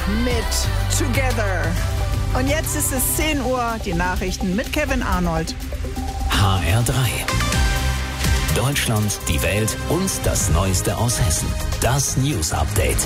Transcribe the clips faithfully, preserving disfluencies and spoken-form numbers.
mit Together. Und jetzt ist es zehn Uhr, die Nachrichten mit Kevin Arnold. H R drei. Deutschland, die Welt und das Neueste aus Hessen. Das News Update.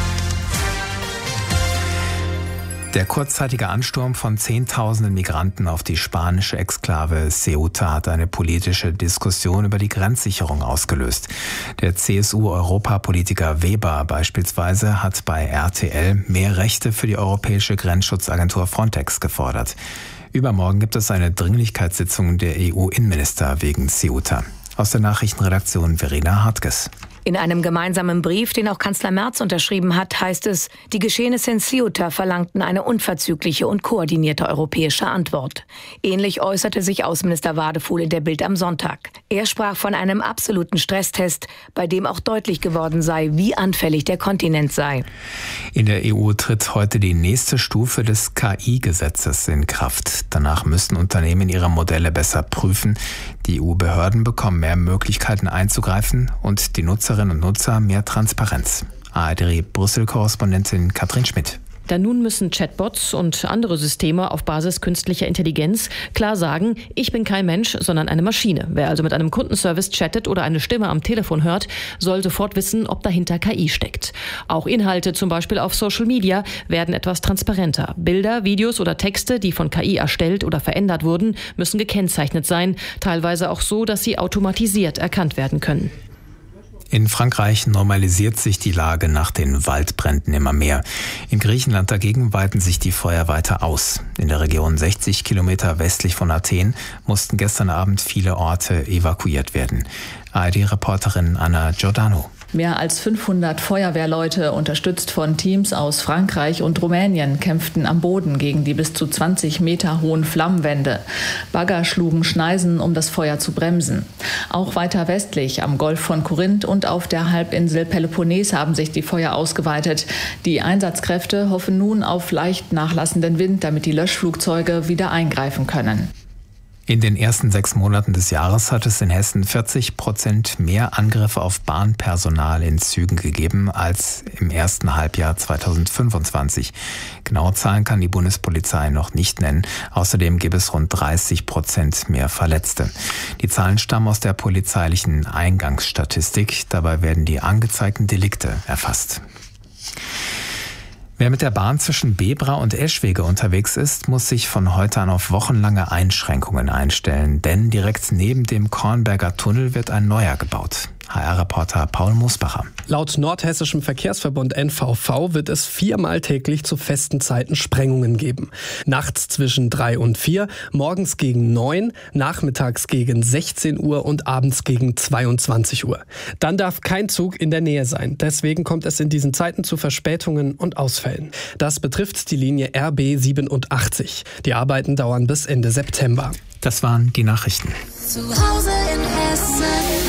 Der kurzzeitige Ansturm von Zehntausenden Migranten auf die spanische Exklave Ceuta hat eine politische Diskussion über die Grenzsicherung ausgelöst. Der C S U-Europapolitiker Weber beispielsweise hat bei R T L mehr Rechte für die europäische Grenzschutzagentur Frontex gefordert. Übermorgen gibt es eine Dringlichkeitssitzung der E U-Innenminister wegen Ceuta. Aus der Nachrichtenredaktion Verena Hartges. In einem gemeinsamen Brief, den auch Kanzler Merz unterschrieben hat, heißt es, die Geschehnisse in Ceuta verlangten eine unverzügliche und koordinierte europäische Antwort. Ähnlich äußerte sich Außenminister Wadefuhl in der Bild am Sonntag. Er sprach von einem absoluten Stresstest, bei dem auch deutlich geworden sei, wie anfällig der Kontinent sei. In der E U tritt heute die nächste Stufe des K I-Gesetzes in Kraft. Danach müssen Unternehmen ihre Modelle besser prüfen. Die E U-Behörden bekommen mehr Möglichkeiten einzugreifen und die Nutzerinnen und Nutzer mehr Transparenz. A R D-Brüssel-Korrespondentin Katrin Schmidt. Denn nun müssen Chatbots und andere Systeme auf Basis künstlicher Intelligenz klar sagen, ich bin kein Mensch, sondern eine Maschine. Wer also mit einem Kundenservice chattet oder eine Stimme am Telefon hört, soll sofort wissen, ob dahinter K I steckt. Auch Inhalte, zum Beispiel auf Social Media, werden etwas transparenter. Bilder, Videos oder Texte, die von K I erstellt oder verändert wurden, müssen gekennzeichnet sein, teilweise auch so, dass sie automatisiert erkannt werden können. In Frankreich normalisiert sich die Lage nach den Waldbränden immer mehr. In Griechenland dagegen weiten sich die Feuer weiter aus. In der Region sechzig Kilometer westlich von Athen mussten gestern Abend viele Orte evakuiert werden. A R D-Reporterin Anna Giordano. Mehr als fünfhundert Feuerwehrleute, unterstützt von Teams aus Frankreich und Rumänien, kämpften am Boden gegen die bis zu zwanzig Meter hohen Flammenwände. Bagger schlugen Schneisen, um das Feuer zu bremsen. Auch weiter westlich, am Golf von Korinth und auf der Halbinsel Peloponnes haben sich die Feuer ausgeweitet. Die Einsatzkräfte hoffen nun auf leicht nachlassenden Wind, damit die Löschflugzeuge wieder eingreifen können. In den ersten sechs Monaten des Jahres hat es in Hessen vierzig Prozent mehr Angriffe auf Bahnpersonal in Zügen gegeben als im ersten Halbjahr zweitausendfünfundzwanzig. Genaue Zahlen kann die Bundespolizei noch nicht nennen. Außerdem gibt es rund dreißig Prozent mehr Verletzte. Die Zahlen stammen aus der polizeilichen Eingangsstatistik. Dabei werden die angezeigten Delikte erfasst. Wer mit der Bahn zwischen Bebra und Eschwege unterwegs ist, muss sich von heute an auf wochenlange Einschränkungen einstellen, denn direkt neben dem Kornberger Tunnel wird ein neuer gebaut. H R-Reporter Paul Mosbacher. Laut Nordhessischem Verkehrsverbund N V V wird es viermal täglich zu festen Zeiten Sprengungen geben. Nachts zwischen drei und vier, morgens gegen neun, nachmittags gegen sechzehn Uhr und abends gegen zweiundzwanzig Uhr. Dann darf kein Zug in der Nähe sein. Deswegen kommt es in diesen Zeiten zu Verspätungen und Ausfällen. Das betrifft die Linie R B siebenundachtzig. Die Arbeiten dauern bis Ende September. Das waren die Nachrichten. Zu Hause in Hessen.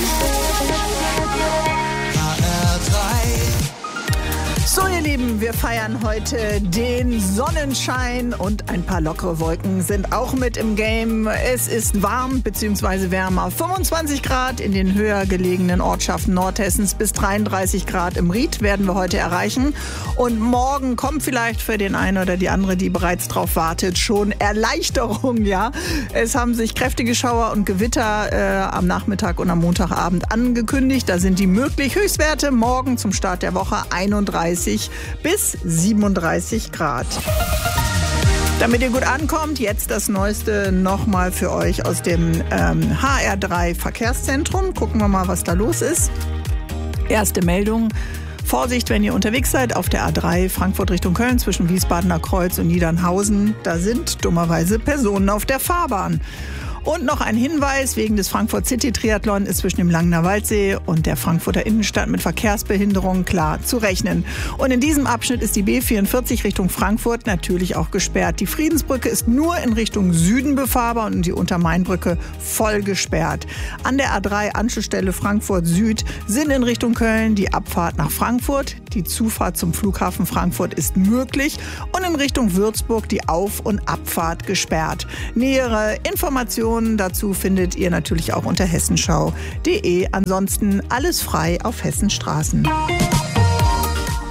So, ihr Lieben, wir feiern heute den Sonnenschein und ein paar lockere Wolken sind auch mit im Game. Es ist warm bzw. wärmer. fünfundzwanzig Grad in den höher gelegenen Ortschaften Nordhessens bis dreiunddreißig Grad im Ried werden wir heute erreichen. Und morgen kommt vielleicht für den einen oder die andere, die bereits drauf wartet, schon Erleichterung, ja. Es haben sich kräftige Schauer und Gewitter äh, am Nachmittag und am Montagabend angekündigt. Da sind die möglich. Höchstwerte morgen zum Start der Woche einunddreißig bis siebenunddreißig Grad. Damit ihr gut ankommt, jetzt das Neueste nochmal für euch aus dem ähm, H R drei Verkehrszentrum. Gucken wir mal, was da los ist. Erste Meldung. Vorsicht, wenn ihr unterwegs seid auf der A drei Frankfurt Richtung Köln zwischen Wiesbadener Kreuz und Niedernhausen. Da sind dummerweise Personen auf der Fahrbahn. Und noch ein Hinweis, wegen des Frankfurt City Triathlon ist zwischen dem Langener Waldsee und der Frankfurter Innenstadt mit Verkehrsbehinderungen klar zu rechnen. Und in diesem Abschnitt ist die B vierundvierzig Richtung Frankfurt natürlich auch gesperrt. Die Friedensbrücke ist nur in Richtung Süden befahrbar und die Untermainbrücke voll gesperrt. An der A drei Anschlussstelle Frankfurt Süd sind in Richtung Köln die Abfahrt nach Frankfurt, die Zufahrt zum Flughafen Frankfurt ist möglich und in Richtung Würzburg die Auf- und Abfahrt gesperrt. Nähere Informationen dazu findet ihr natürlich auch unter hessenschau punkt de. Ansonsten alles frei auf Hessens Straßen.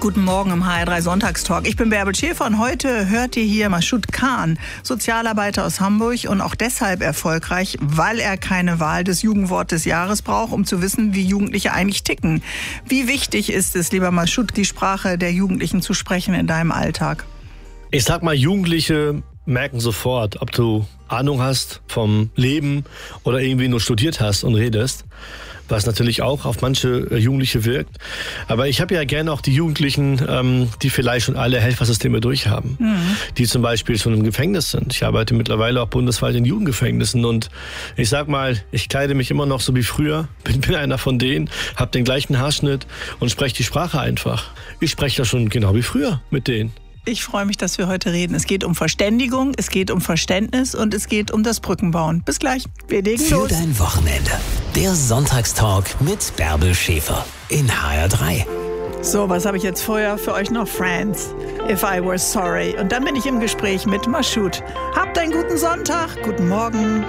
Guten Morgen im H R drei Sonntagstalk. Ich bin Bärbel Schäfer und heute hört ihr hier Mashoud Khan, Sozialarbeiter aus Hamburg und auch deshalb erfolgreich, weil er keine Wahl des Jugendwort des Jahres braucht, um zu wissen, wie Jugendliche eigentlich ticken. Wie wichtig ist es, lieber Mashoud, die Sprache der Jugendlichen zu sprechen in deinem Alltag? Ich sag mal, Jugendliche merken sofort, ob du Ahnung hast vom Leben oder irgendwie nur studiert hast und redest, was natürlich auch auf manche Jugendliche wirkt. Aber ich habe ja gerne auch die Jugendlichen, ähm, die vielleicht schon alle Helfersysteme durchhaben, mhm. die zum Beispiel schon im Gefängnis sind. Ich arbeite mittlerweile auch bundesweit in Jugendgefängnissen und ich sag mal, ich kleide mich immer noch so wie früher, bin, bin einer von denen, habe den gleichen Haarschnitt und spreche die Sprache einfach. Ich spreche da schon genau wie früher mit denen. Ich freue mich, dass wir heute reden. Es geht um Verständigung, es geht um Verständnis und es geht um das Brückenbauen. Bis gleich, wir legen Für los. Für dein Wochenende. Der Sonntagstalk mit Bärbel Schäfer in H R drei. So, was habe ich jetzt vorher für euch noch? Friends, If I Were Sorry. Und dann bin ich im Gespräch mit Mashoud. Habt einen guten Sonntag, guten Morgen.